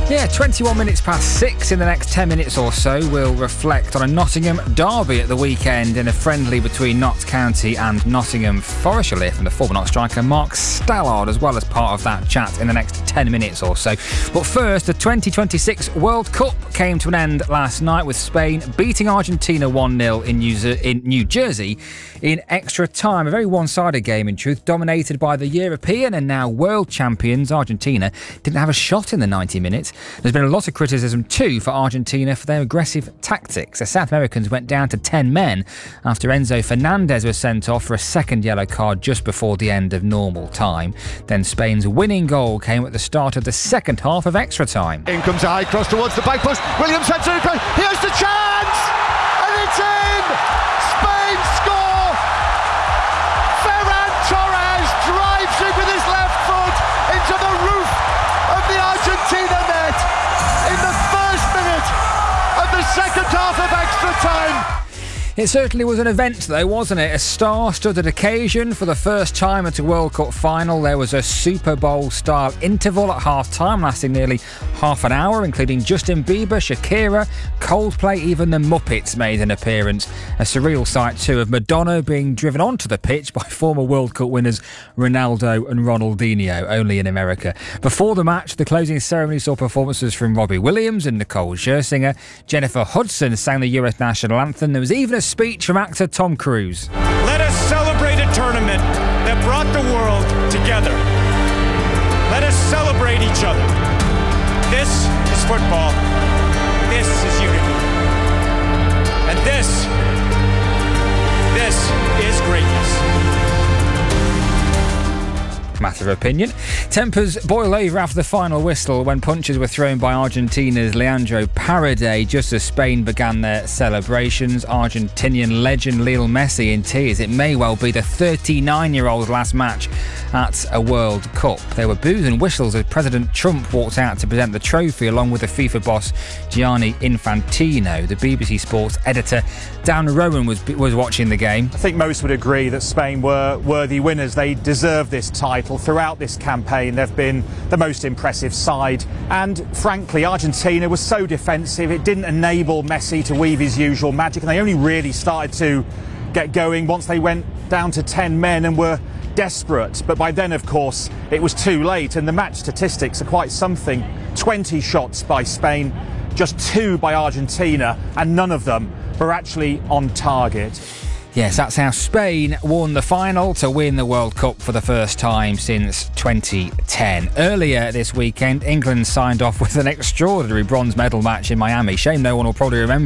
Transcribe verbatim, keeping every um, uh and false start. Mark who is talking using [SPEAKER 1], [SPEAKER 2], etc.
[SPEAKER 1] Yeah, twenty-one minutes past six. In the next ten minutes or so, we'll reflect on a Nottingham derby at the weekend in a friendly between Notts County and Nottingham Forest. You'll hear from the former Notts striker Mark Stallard as well as part of that chat in the next ten minutes or so. But first, the twenty twenty-six World Cup came to an end last night with Spain beating Argentina one nil in New, in New Jersey in extra time. A very one-sided game, in truth, dominated by the European and now world champions Argentina. Didn't have a shot in the ninety minutes. There's been a lot of criticism too for Argentina for their aggressive tactics. The South Americans went down to ten men after Enzo Fernandez was sent off for a second yellow card just before the end of normal time. Then Spain's winning goal came at the start of the second half of extra time.
[SPEAKER 2] In comes a high cross towards the back post. Williams heads it across. Here's the chance! And it's in! Spain score! Ferran Torres drives it with his left foot into the roof of the Argentina net in the first minute of the second half of extra time.
[SPEAKER 1] It certainly was an event though, wasn't it? A star-studded occasion for the first time at a World Cup final. There was a Super Bowl-style interval at half-time lasting nearly half an hour, including Justin Bieber, Shakira, Coldplay, even the Muppets made an appearance. A surreal sight too of Madonna being driven onto the pitch by former World Cup winners Ronaldo and Ronaldinho, only in America. Before the match, the closing ceremony saw performances from Robbie Williams and Nicole Scherzinger. Jennifer Hudson sang the U S national anthem. There was even a speech from actor Tom Cruise.
[SPEAKER 3] Let us celebrate a tournament that brought the world together. Let us celebrate each other. This is football. This is unity. And this, this is greatness.
[SPEAKER 1] Matter of opinion. Tempers boil over after the final whistle when punches were thrown by Argentina's Leandro Paredes just as Spain began their celebrations. Argentinian legend Lionel Messi in tears. It may well be the thirty-nine-year-old's last match at a World Cup. There were boos and whistles as President Trump walked out to present the trophy along with the FIFA boss Gianni Infantino. The B B C Sports editor Dan Rowan was was watching the game.
[SPEAKER 4] I think most would agree that Spain were worthy winners. They deserve this title. Throughout this campaign, they've been the most impressive side. And frankly, Argentina was so defensive, it didn't enable Messi to weave his usual magic. And they only really started to get going once they went down to ten men and were desperate. But by then, of course, it was too late. And the match statistics are quite something. twenty shots by Spain, just two by Argentina, and none of them were actually on target.
[SPEAKER 1] Yes, that's how Spain won the final to win the World Cup for the first time since twenty ten. Earlier this weekend, England signed off with an extraordinary bronze medal match in Miami. Shame no one will probably remember